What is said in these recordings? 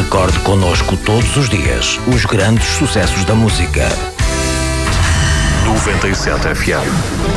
Recorde connosco todos os dias os grandes sucessos da música. 97 FM.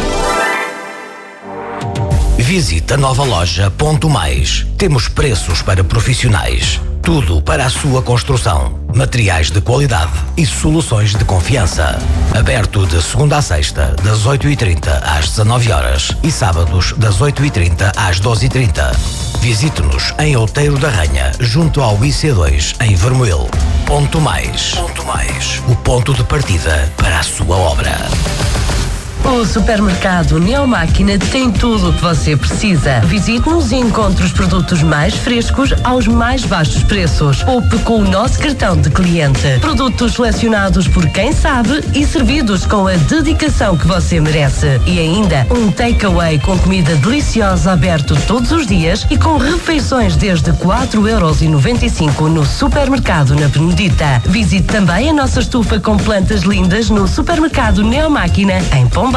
Visite a nova loja Ponto Mais. Temos preços para profissionais. Tudo para a sua construção. Materiais de qualidade e soluções de confiança. Aberto de segunda a sexta, das 8h30 às 19h e sábados das 8h30 às 12h30. Visite-nos em Outeiro da Ranha, junto ao IC2, em Vermoil. Ponto Mais. Ponto Mais. O ponto de partida para a sua obra. O supermercado Neomáquina tem tudo o que você precisa. Visite-nos e encontre os produtos mais frescos aos mais baixos preços. Poupe com o nosso cartão de cliente. Produtos selecionados por quem sabe e servidos com a dedicação que você merece. E ainda um takeaway com comida deliciosa aberto todos os dias e com refeições desde 4,95€ no supermercado na Benedita. Visite também a nossa estufa com plantas lindas no supermercado Neomáquina em Pombal.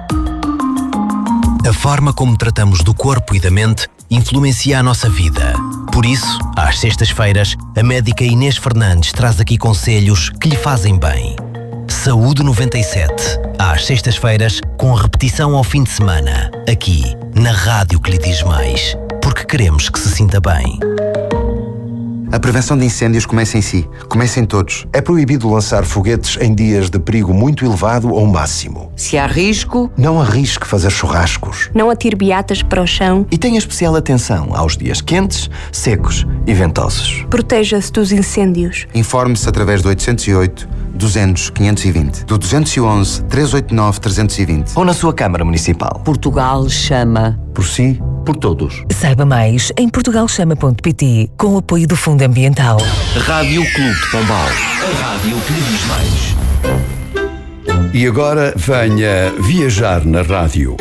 A forma como tratamos do corpo e da mente influencia a nossa vida. Por isso, às sextas-feiras, a médica Inês Fernandes traz aqui conselhos que lhe fazem bem. Saúde 97, às sextas-feiras, com repetição ao fim de semana, aqui, na rádio que lhe diz mais, porque queremos que se sinta bem. A prevenção de incêndios começa em si. Começa em todos. É proibido lançar foguetes em dias de perigo muito elevado ou máximo. Se há risco, não arrisque fazer churrascos. Não atire beatas para o chão. E tenha especial atenção aos dias quentes, secos e ventosos. Proteja-se dos incêndios. Informe-se através do 808 200 520, do 211 389 320 ou na sua Câmara Municipal. Portugal chama. Por si, por todos. Saiba mais em portugalchama.pt, com o apoio do Fundo Ambiental. Rádio Clube de Pombal. A rádio que lhe diz mais. E agora venha viajar na rádio.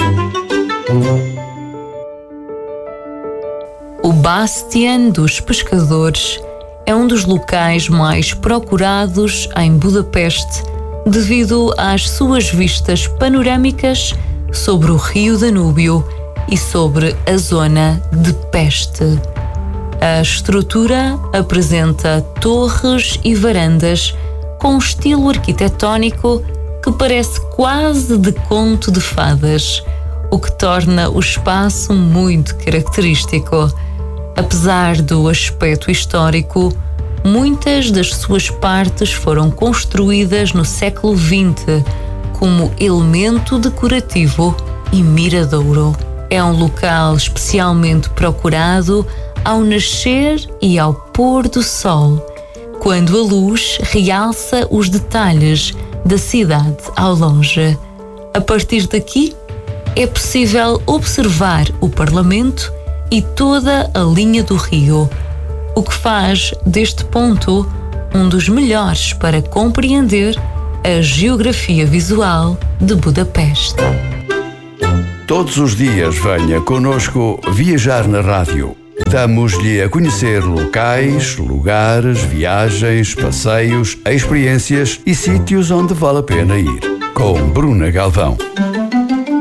O Bastian dos Pescadores é um dos locais mais procurados em Budapeste devido às suas vistas panorâmicas sobre o rio Danúbio e sobre a zona de Peste. A estrutura apresenta torres e varandas com um estilo arquitetónico que parece quase de conto de fadas, o que torna o espaço muito característico. Apesar do aspecto histórico, muitas das suas partes foram construídas no século XX como elemento decorativo e miradouro. É um local especialmente procurado ao nascer e ao pôr do sol, quando a luz realça os detalhes da cidade ao longe. A partir daqui, é possível observar o Parlamento e toda a linha do rio, o que faz deste ponto um dos melhores para compreender a geografia visual de Budapeste. Todos os dias venha connosco viajar na rádio. Damos-lhe a conhecer locais, lugares, viagens, passeios, experiências e sítios onde vale a pena ir. Com Bruna Galvão.